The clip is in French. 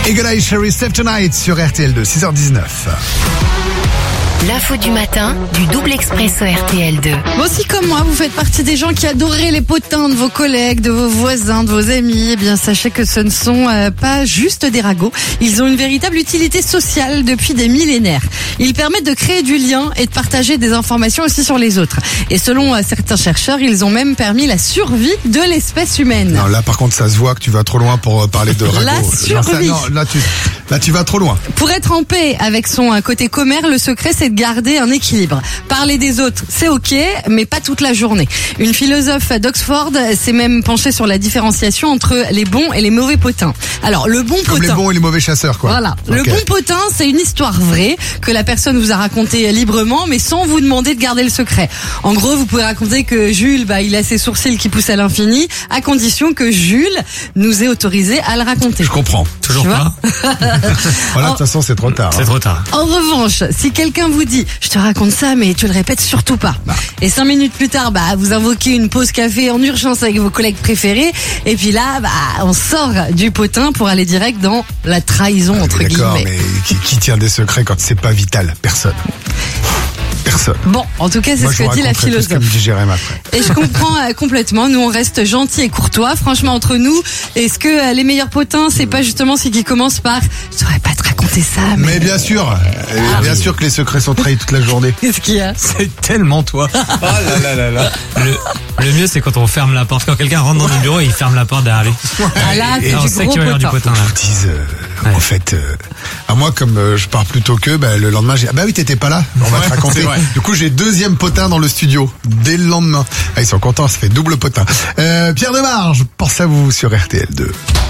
Eagle Eye Cherry Save Tonight sur RTL2, 6h19. L'info du matin du double expresso RTL2. Bon, si comme moi, vous faites partie des gens qui adoraient les potins de vos collègues, de vos voisins, de vos amis, eh bien sachez que ce ne sont pas juste des ragots. Ils ont une véritable utilité sociale depuis des millénaires. Ils permettent de créer du lien et de partager des informations aussi sur les autres. Et selon certains chercheurs, ils ont même permis la survie de l'espèce humaine. Non, là par contre ça se voit que tu vas trop loin pour parler de ragots. La survie. Là tu vas trop loin. Pour être en paix avec son côté commère, le secret c'est de garder un équilibre. Parler des autres, c'est ok, mais pas toute la journée. Une philosophe d'Oxford s'est même penchée sur la différenciation entre les bons et les mauvais potins. Alors, le bon Comme potin... les bons et les mauvais chasseurs, quoi. Voilà. Okay. Le bon potin, c'est une histoire vraie que la personne vous a racontée librement, mais sans vous demander de garder le secret. En gros, vous pouvez raconter que Jules, il a ses sourcils qui poussent à l'infini, à condition que Jules nous ait autorisé à le raconter. Je comprends. Toujours Tu pas. Voilà, de toute façon c'est trop tard. C'est trop tard. En revanche, si quelqu'un vous dit « je te raconte ça, mais tu le répètes surtout pas », et 5 minutes plus tard, vous invoquez une pause café en urgence avec vos collègues préférés, et puis là, on sort du potin pour aller direct dans la trahison, entre D'accord, guillemets. mais qui tient des secrets quand c'est pas vital? Personne. Personne. Bon, en tout cas, c'est Moi, ce je vous que dit la raconterai tout ce que philosophe. me dit Jérém après. Et je comprends complètement. Nous, on reste gentils et courtois. Franchement, entre nous, est-ce que les meilleurs potins, c'est pas justement ceux qui commencent par « je saurais pas te raconter ça, mais... Mais bien sûr, bien sûr que les secrets sont trahis toute la journée. » Qu'est-ce qu'il y a? C'est tellement toi. Oh là là là là. Le mieux, c'est quand on ferme la porte. Quand quelqu'un rentre dans le bureau et il ferme la porte derrière lui. Ah là, c'est Et on du sait gros qu'il va y avoir du potin. potin. Je Là. vous dise, en fait, à moi comme je pars plus tôt qu'eux, le lendemain j'ai oui t'étais pas là, on va te raconter. c'est vrai. Du coup j'ai deuxième potin dans le studio dès le lendemain. Ils sont contents, ça fait double potin. Pierre Demarge, pense à vous sur RTL2.